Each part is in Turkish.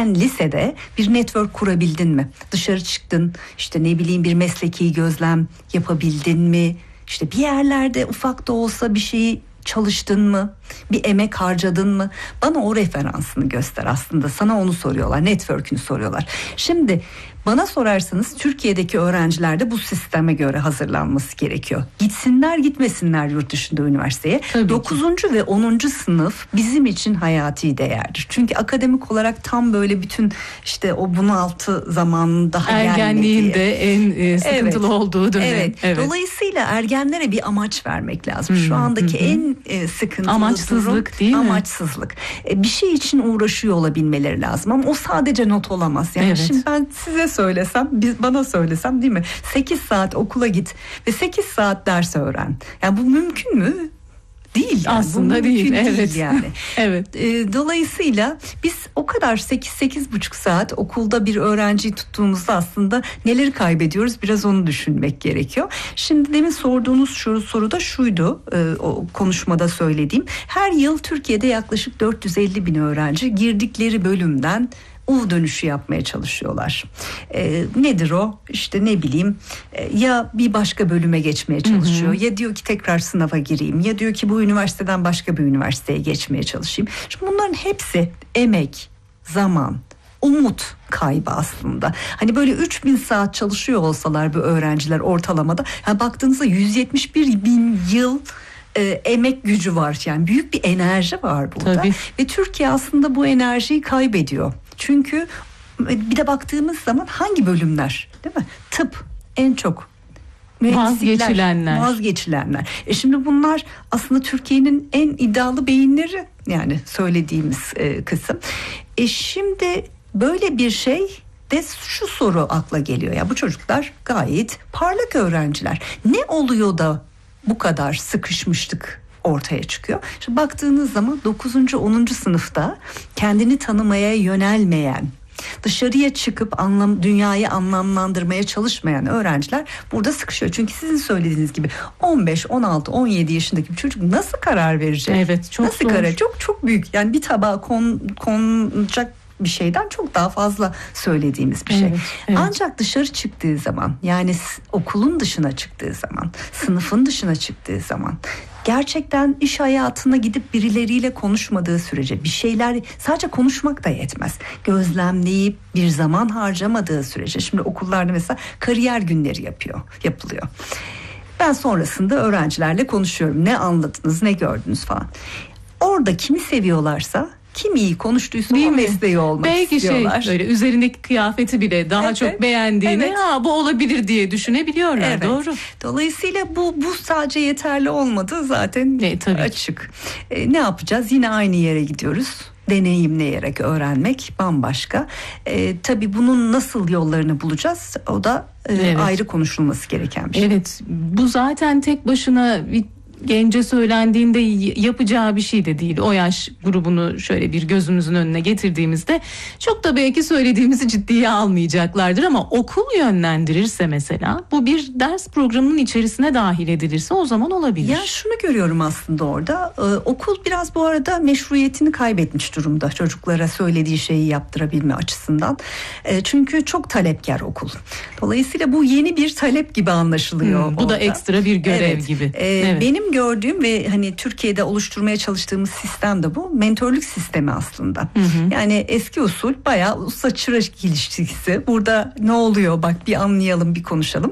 sen lisede bir network kurabildin mi? Dışarı çıktın, işte ne bileyim bir mesleki gözlem yapabildin mi? İşte bir yerlerde ufak da olsa bir şeyi çalıştın mı? Bir emek harcadın mı? Bana o referansını göster aslında. Sana onu soruyorlar. Network'ünü soruyorlar. Şimdi bana sorarsanız Türkiye'deki öğrenciler de bu sisteme göre hazırlanması gerekiyor. Gitsinler gitmesinler yurt dışında üniversiteye. Tabii 9. ve 10. sınıf bizim için hayati değerdir. Çünkü akademik olarak tam böyle bütün işte o bunaltı zamanının daha ergenliğin gelmediği. de en sıkıntılı olduğu dönem. Evet. Dolayısıyla ergenlere bir amaç vermek lazım. Şu andaki en sıkıntılı amaçsızlık durum, değil mi? Amaçsızlık. Bir şey için uğraşıyor olabilmeleri lazım ama o sadece not olamaz. Yani Evet. şimdi ben size söylesem, bana söylesem değil mi? 8 saat okula git ve 8 saat ders öğren. Yani bu mümkün mü? Değil yani. Aslında değil. Evet. Yani. Evet. Dolayısıyla biz o kadar 8-8,5 saat okulda bir öğrenciyi tuttuğumuzda aslında neleri kaybediyoruz? Biraz onu düşünmek gerekiyor. Şimdi demin sorduğunuz soru da şuydu, o konuşmada söylediğim. Her yıl Türkiye'de yaklaşık 450 bin öğrenci girdikleri bölümden U dönüşü yapmaya çalışıyorlar. Nedir o? İşte ne bileyim ya bir başka bölüme geçmeye çalışıyor, ya diyor ki tekrar sınava gireyim, ya diyor ki bu üniversiteden başka bir üniversiteye geçmeye çalışayım. Şimdi bunların hepsi emek, zaman, umut kaybı aslında. Hani böyle 3000 saat çalışıyor olsalar bu öğrenciler ortalamada, baktığınızda 171 bin yıl emek gücü var. Yani büyük bir enerji var burada. Tabii. Ve Türkiye aslında bu enerjiyi kaybediyor. Çünkü bir de zaman hangi bölümler, değil mi? Tıp en çok. Vazgeçilenler. Şimdi bunlar aslında Türkiye'nin en iddialı beyinleri, yani söylediğimiz kısım. Şimdi böyle bir şey de şu soru akla geliyor. Ya bu çocuklar gayet parlak öğrenciler. Ne oluyor da bu kadar sıkışmışlık ortaya çıkıyor? Şimdi baktığınız zaman 9. 10. sınıfta kendini tanımaya yönelmeyen, dışarıya çıkıp dünyayı anlamlandırmaya çalışmayan öğrenciler burada sıkışıyor. Çünkü sizin söylediğiniz gibi 15, 16, 17 yaşındaki bir çocuk nasıl karar verecek? Evet, çok nasıl zor. Çok büyük. Yani bir tabağa konacak bir şeyden çok daha fazla söylediğimiz bir şey. Evet. Ancak dışarı çıktığı zaman, yani okulun dışına çıktığı zaman, sınıfın dışına çıktığı zaman, gerçekten iş hayatına gidip birileriyle konuşmadığı sürece, bir şeyler sadece konuşmak da yetmez. Gözlemleyip bir zaman harcamadığı sürece, şimdi okullarda mesela kariyer günleri yapılıyor. Ben sonrasında öğrencilerle konuşuyorum. Ne anladınız, ne gördünüz falan. Orada kimi seviyorlarsa, kim iyi konuştuysa o mesleği olmak belki istiyorlar. Böyle üzerindeki kıyafeti bile daha çok beğendiğini, bu olabilir diye düşünebiliyorlar. Evet. Doğru. Dolayısıyla bu sadece yeterli olmadığı zaten açık. Ne yapacağız? Yine aynı yere gidiyoruz. Deneyimleyerek öğrenmek bambaşka. Tabii bunun nasıl yollarını bulacağız? O da ayrı konuşulması gereken bir şey. Evet. Bu zaten tek başına bir gence söylendiğinde yapacağı bir şey de değil. O yaş grubunu şöyle bir gözümüzün önüne getirdiğimizde çok da belki söylediğimizi ciddiye almayacaklardır ama okul yönlendirirse mesela, bu bir ders programının içerisine dahil edilirse o zaman olabilir. Ya şunu görüyorum aslında orada, okul biraz bu arada meşruiyetini kaybetmiş durumda çocuklara söylediği şeyi yaptırabilme açısından. Çünkü çok talepkar okul. Dolayısıyla bu yeni bir talep gibi anlaşılıyor. Bu da ekstra bir görev gibi. Benim gördüğüm ve hani Türkiye'de oluşturmaya çalıştığımız sistem de bu. Mentörlük sistemi aslında. Yani eski usul, bayağı usta çırak ilişkisi. Burada ne oluyor, bak bir anlayalım, bir konuşalım.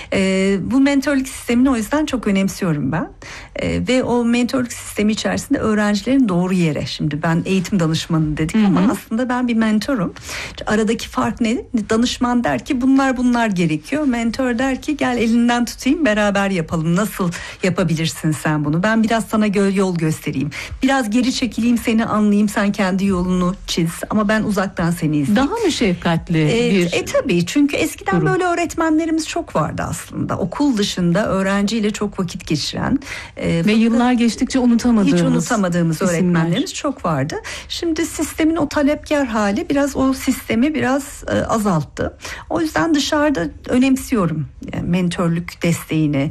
Bu mentörlük sistemini o yüzden çok önemsiyorum ben. Ve o mentörlük sistemi içerisinde öğrencilerin doğru yere, şimdi ben eğitim danışmanı dedik ama aslında ben bir mentorum. Aradaki fark ne? Danışman der ki bunlar gerekiyor. Mentör der ki gel elinden tutayım, beraber yapalım. Nasıl yapabilirsin sen bunu? Ben biraz sana yol göstereyim. Biraz geri çekileyim, seni anlayayım, sen kendi yolunu çiz. Ama ben uzaktan seni izleyeyim. Daha mı şefkatli tabii, çünkü eskiden böyle öğretmenlerimiz çok vardı aslında. Okul dışında öğrenciyle çok vakit geçiren ve yıllar geçtikçe unutamadığımız öğretmenlerimiz çok vardı. Şimdi sistemin o talepkar hali biraz o sistemi biraz azalttı. O yüzden dışarıda önemsiyorum mentörlük desteğini.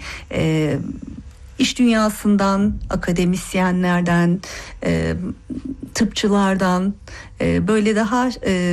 İş dünyasından, akademisyenlerden, tıpçılardan böyle daha